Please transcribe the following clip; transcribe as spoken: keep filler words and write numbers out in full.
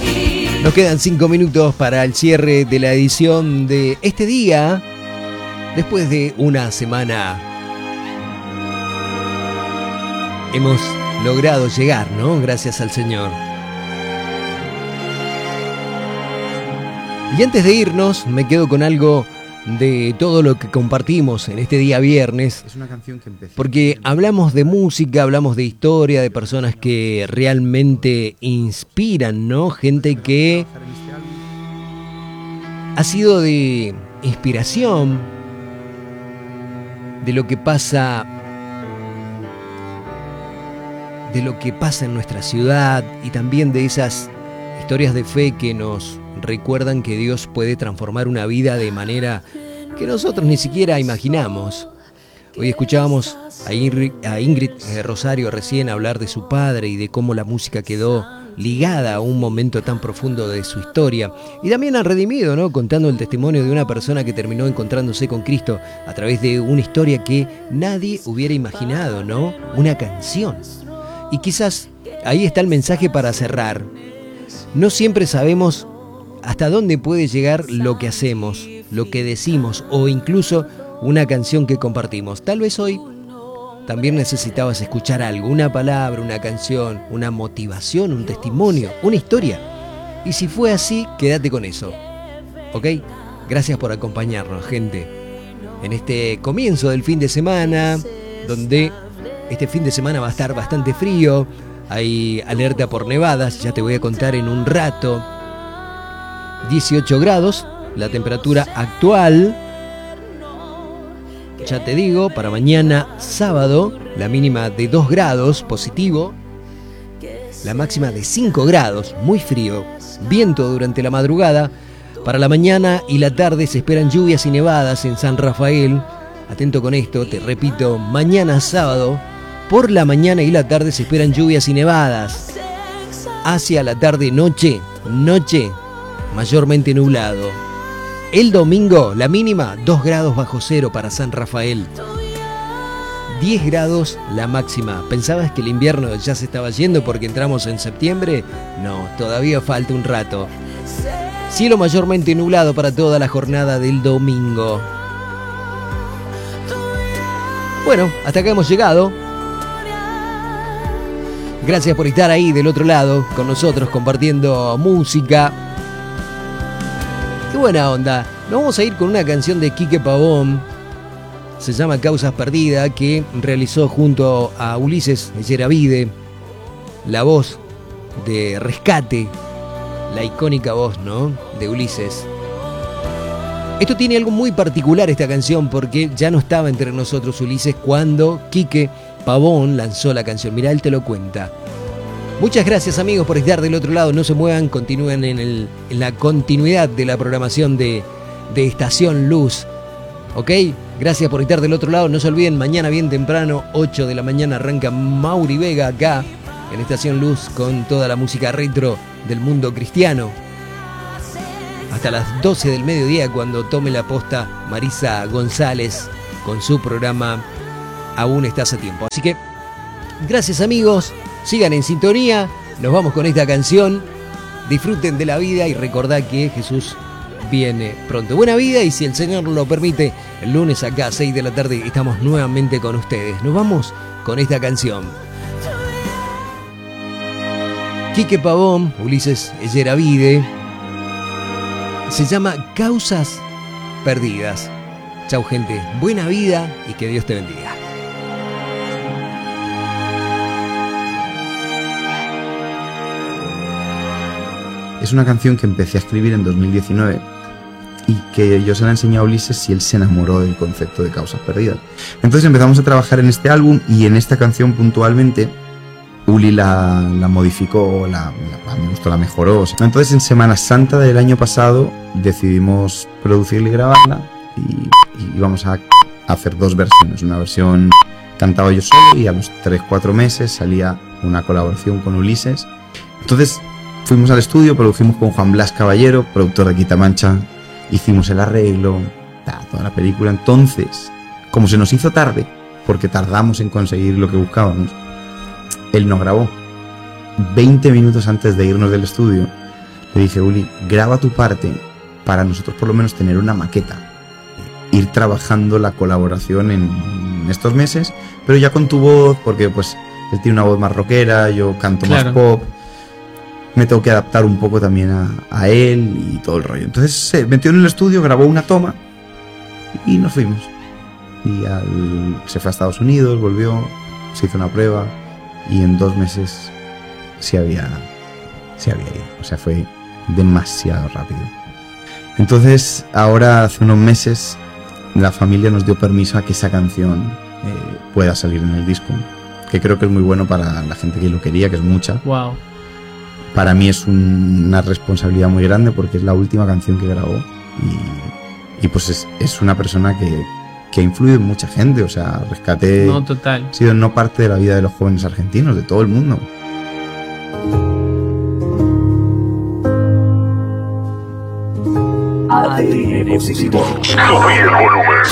Nos quedan cinco minutos para el cierre de la edición de este día, después de una semana. Hemos logrado llegar, ¿no? Gracias al Señor. Y antes de irnos, me quedo con algo de todo lo que compartimos en este día viernes. Es una canción que empecé. Porque hablamos de música, hablamos de historia, de personas que realmente inspiran, ¿no? Gente que ha sido de inspiración de lo que pasa, de lo que pasa en nuestra ciudad y también de esas historias de fe que nos recuerdan que Dios puede transformar una vida de manera que nosotros ni siquiera imaginamos. Hoy escuchábamos a Ingrid, a Ingrid Rosario recién hablar de su padre y de cómo la música quedó ligada a un momento tan profundo de su historia. Y también han redimido, ¿no? Contando el testimonio de una persona que terminó encontrándose con Cristo a través de una historia que nadie hubiera imaginado, ¿no? Una canción. Y quizás ahí está el mensaje para cerrar. No siempre sabemos hasta dónde puede llegar lo que hacemos, lo que decimos o incluso una canción que compartimos. Tal vez hoy también necesitabas escuchar algo, una palabra, una canción, una motivación, un testimonio, una historia. Y si fue así, quédate con eso. ¿Ok? Gracias por acompañarnos, gente, en este comienzo del fin de semana, donde este fin de semana va a estar bastante frío. Hay alerta por nevadas, ya te voy a contar en un rato. dieciocho grados, la temperatura actual. Ya te digo, para mañana sábado, la mínima de dos grados, positivo. La máxima de cinco grados, muy frío. Viento durante la madrugada. Para la mañana y la tarde se esperan lluvias y nevadas en San Rafael. Atento con esto, te repito, mañana sábado, por la mañana y la tarde se esperan lluvias y nevadas. Hacia la tarde, noche, noche, mayormente nublado. El domingo, la mínima, dos grados bajo cero para San Rafael. diez grados la máxima. ¿Pensabas que el invierno ya se estaba yendo porque entramos en septiembre? No, todavía falta un rato. Cielo mayormente nublado para toda la jornada del domingo. Bueno, hasta acá hemos llegado. Gracias por estar ahí del otro lado con nosotros compartiendo música. Qué buena onda. Nos vamos a ir con una canción de Quique Pavón. Se llama Causas Perdidas, que realizó junto a Ulises Yeravide, la voz de Rescate, la icónica voz, ¿no?, de Ulises. Esto tiene algo muy particular, esta canción, porque ya no estaba entre nosotros Ulises cuando Quique Pavón lanzó la canción. Mirá, él te lo cuenta. Muchas gracias, amigos, por estar del otro lado. No se muevan, continúen en, el, en la continuidad de la programación de, de Estación Luz. ¿Ok? Gracias por estar del otro lado. No se olviden, mañana bien temprano, ocho de la mañana, arranca Mauri Vega acá en Estación Luz con toda la música retro del mundo cristiano. Hasta las doce del mediodía, cuando tome la posta Marisa González con su programa Aún Estás a Tiempo. Así que, gracias, amigos. Sigan en sintonía, nos vamos con esta canción, disfruten de la vida y recordad que Jesús viene pronto. Buena vida y si el Señor lo permite, el lunes acá a seis de la tarde estamos nuevamente con ustedes. Nos vamos con esta canción. Quique Pavón, Ulises Yeravide, se llama Causas Perdidas. Chau, gente, buena vida y que Dios te bendiga. Es una canción que empecé a escribir en dos mil diecinueve y que yo se la enseñé a Ulises y él se enamoró del concepto de Causas Perdidas. Entonces empezamos a trabajar en este álbum y en esta canción puntualmente Uli la, la modificó, la, la, a mi gusto la mejoró. Entonces en Semana Santa del año pasado decidimos producirla y grabarla y, y íbamos a hacer dos versiones. Una versión cantaba yo solo y a los tres cuatro meses salía una colaboración con Ulises. Entonces fuimos al estudio, produjimos con Juan Blas Caballero, productor de Quitamancha, hicimos el arreglo, toda la película. Entonces, como se nos hizo tarde, porque tardamos en conseguir lo que buscábamos, él nos grabó. veinte minutos antes de irnos del estudio, le dije, Uli, graba tu parte para nosotros por lo menos tener una maqueta, ir trabajando la colaboración en estos meses, pero ya con tu voz, porque pues él tiene una voz más rockera, yo canto claro. más pop, me tengo que adaptar un poco también a, a él y todo el rollo. Entonces se metió en el estudio, grabó una toma y nos fuimos. Y al, se fue a Estados Unidos, volvió, se hizo una prueba y en dos meses se había, se había ido. O sea, fue demasiado rápido. Entonces, ahora hace unos meses, la familia nos dio permiso a que esa canción eh, pueda salir en el disco, que creo que es muy bueno para la gente que lo quería, que es mucha. Wow. Para mí es un, una responsabilidad muy grande porque es la última canción que grabó y, y pues es, es una persona que, que ha influido en mucha gente. O sea, Rescate no, total. ha sido no parte de la vida de los jóvenes argentinos, de todo el mundo. A D N positivo. Sube el volumen.